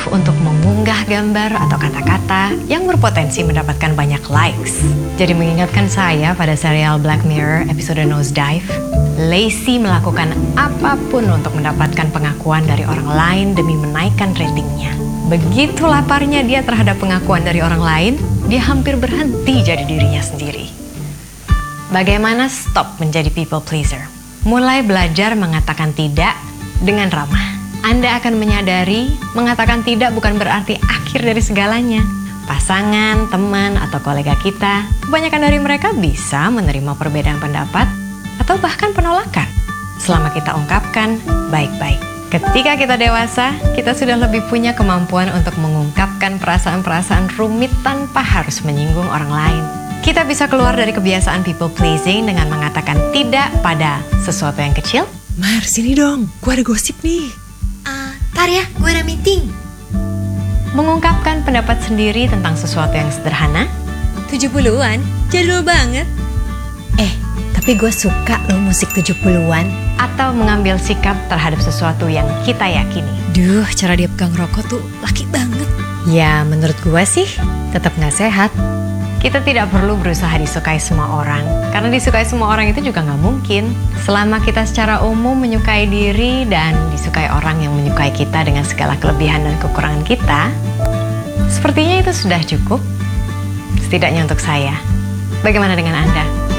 untuk mengunggah gambar atau kata-kata yang berpotensi mendapatkan banyak likes. Jadi mengingatkan saya pada serial Black Mirror episode Nosedive, Lacey melakukan apapun untuk mendapatkan pengakuan dari orang lain demi menaikkan ratingnya. Begitu laparnya dia terhadap pengakuan dari orang lain, dia hampir berhenti jadi dirinya sendiri. Bagaimana stop menjadi people pleaser? Mulai belajar mengatakan tidak dengan ramah. Anda akan menyadari mengatakan tidak bukan berarti akhir dari segalanya. Pasangan, teman, atau kolega kita, kebanyakan dari mereka bisa menerima perbedaan pendapat atau bahkan penolakan selama kita ungkapkan baik-baik. Ketika kita dewasa, kita sudah lebih punya kemampuan untuk mengungkapkan perasaan-perasaan rumit tanpa harus menyinggung orang lain. Kita bisa keluar dari kebiasaan people pleasing dengan mengatakan tidak pada sesuatu yang kecil. Mar, sini dong, gue ada gosip nih. Ntar ya, gue ada meeting. Mengungkapkan pendapat sendiri tentang sesuatu yang sederhana. 70-an, jadul banget. Tapi gue suka loh musik 70-an. Atau mengambil sikap terhadap sesuatu yang kita yakini. Duh, cara dia pegang rokok tuh laki banget. Ya, menurut gue sih tetap gak sehat. Kita tidak perlu berusaha disukai semua orang, karena disukai semua orang itu juga nggak mungkin. Selama kita secara umum menyukai diri dan disukai orang yang menyukai kita dengan segala kelebihan dan kekurangan kita, sepertinya itu sudah cukup. Setidaknya untuk saya. Bagaimana dengan Anda?